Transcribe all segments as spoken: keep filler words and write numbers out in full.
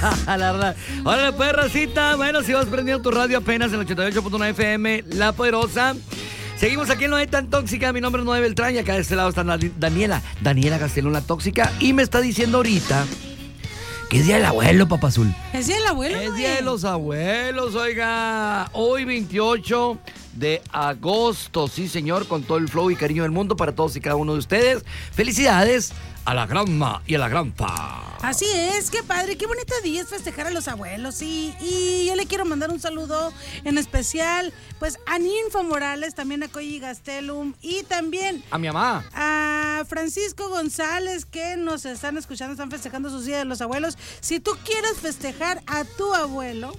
La verdad. Hola, pues, racita. Bueno, si vas prendiendo tu radio apenas en el ochenta y ocho punto nueve F M, La Poderosa. Seguimos aquí en No es tan tóxica. Mi nombre es Noé Beltrán y acá de este lado está Daniela. Daniela Gastelón, la tóxica. Y me está diciendo ahorita que es día del abuelo, papá azul. ¿Es día del abuelo? Es no día de los abuelos, oiga. Hoy veintiocho de agosto, sí señor, con todo el flow y cariño del mundo para todos y cada uno de ustedes. Felicidades a la granma y a la granpa. Así es, qué padre, qué bonito día es festejar a los abuelos. Y, y yo le quiero mandar un saludo en especial, pues, a Ninfa Morales, también a Coyi Gastelum y también a mi mamá, a Francisco González, que nos están escuchando, están festejando sus días de los abuelos. Si tú quieres festejar a tu abuelo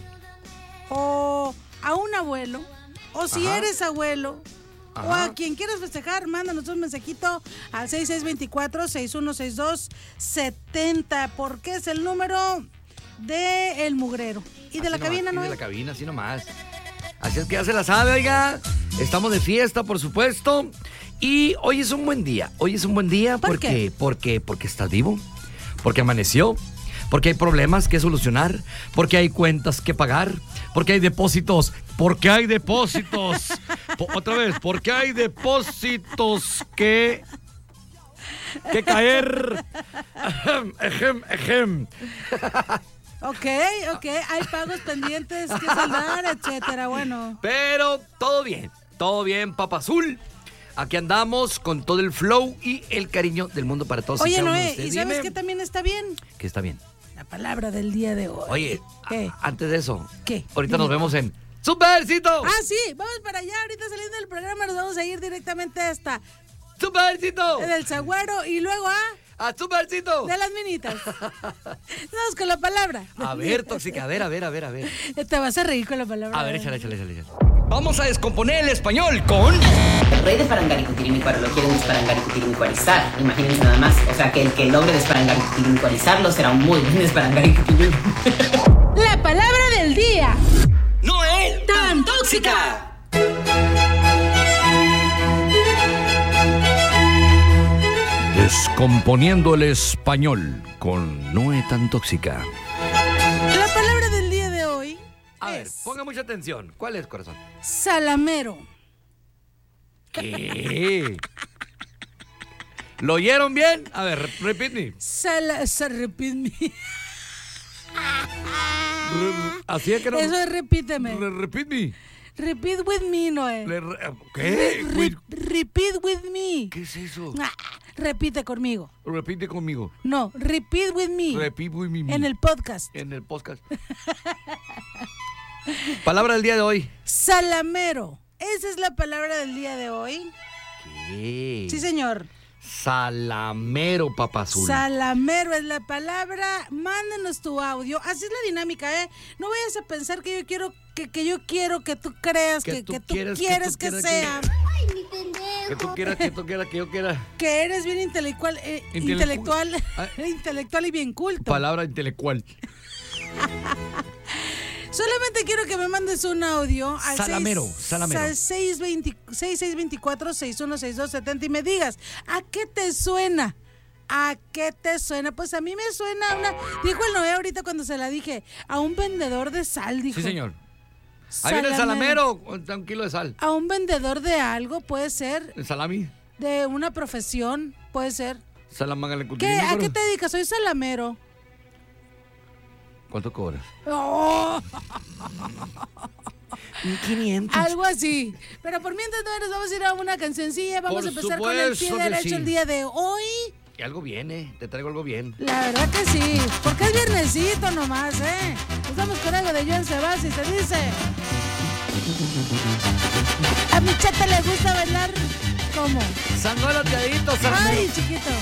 o a un abuelo, o si Ajá. eres abuelo, Ajá. o a quien quieras festejar, mándanos un mensajito al seis seis dos cuatro, seis uno seis dos, siete cero, porque es el número de El Mugrero. Y de así la nomás, cabina, ¿no? De la cabina, así nomás. Así es que ya se la sabe, oiga. Estamos de fiesta, por supuesto. Y hoy es un buen día. Hoy es un buen día ¿Por porque, qué? porque, porque estás vivo, porque amaneció, porque hay problemas que solucionar, porque hay cuentas que pagar, porque hay depósitos, porque hay depósitos. Po- otra vez, porque hay depósitos que que caer. Ejem, ejem, ejem. Ok, ok, hay pagos pendientes que saldar, etcétera, bueno. Pero todo bien, todo bien, Papa Azul. Aquí andamos con todo el flow y el cariño del mundo para todos. Oye, y cada uno de Noé, ustedes. ¿y sabes Dime. qué también está bien? Que está bien. La palabra del día de hoy. Oye, ¿qué? a- antes de eso, ¿Qué? ahorita Dime. nos vemos en Supercito. Ah, sí, vamos para allá. Ahorita saliendo del programa nos vamos a ir directamente hasta Supercito. el Zaguaro y luego a A Supercito. de las minitas. Vamos con la palabra. A ver, tóxica, a ver, a ver, a ver, a ver. Te vas a reír con la palabra. A ver, échale, échale, échale. échale. Vamos a descomponer el español con... El rey de Parangaricutirimícuaro lo quieren desparangaricutirimícuarizar. Imagínense nada más. O sea, que el que logre desparangaricutirimícuarizarlo será un muy buen desparangaricutirimícuaro. La palabra del día. ¡No es Tan tóxica. Descomponiendo el español con Noé tan tóxica. La palabra del día de hoy A ver, es ponga mucha atención. ¿Cuál es, corazón? salamero. ¿Qué? ¿Lo oyeron bien? A ver, re- repeat me. Sala, sa- repeat me. Re- Así es que no... Eso es repíteme. Re- repeat me. Repeat with me, Noé. Le- re- ¿Qué? Re- Wait, repeat with me. ¿Qué es eso? Ah, repite conmigo. Repite conmigo. No, repeat with me. Repeat with me. En el podcast. En el podcast. Palabra del día de hoy. Salamero. Esa es la palabra del día de hoy. ¿Qué? Sí, señor. Salamero, papá azul. Salamero es la palabra. Mándanos tu audio. Así es la dinámica, ¿eh? No vayas a pensar que yo quiero que, que yo quiero que tú creas que, Que tú que tú quieres, que quieres tú que, quieras sea. que tú quieras, que tú quieras, que yo quiera. Que eres bien intelectual, eh, Intelecu- intelectual, Ah. intelectual y bien culto. Palabra intelectual. Solamente quiero que me mandes un audio al Salamero, seis- salamero. al seis veinte seis seis dos cuatro, seis uno seis dos, siete cero y me digas, ¿a qué te suena? ¿A qué te suena? Pues a mí me suena una... Dijo el Noé ahorita cuando se la dije, a un vendedor de sal, dijo. Sí, señor. Ahí viene el salamero, un kilo de sal. A un vendedor de algo, puede ser, El salami. de una profesión, puede ser. Salamanga ¿Qué? ¿A qué te dedicas? Soy salamero. ¿Cuánto cobras? Oh, mil quinientos. algo así. Pero por mientras no nos vamos a ir a una cancioncilla. Vamos Por a empezar con el pie supuesto que derecho sí. el día de hoy. Y algo viene, te traigo algo bien. La verdad que sí, porque es viernesito nomás, ¿eh? Nos vamos con algo de Joan Sebastián y se dice... A mi chata le gusta bailar, ¿cómo? Sanduelo teadito, Ay, chiquito.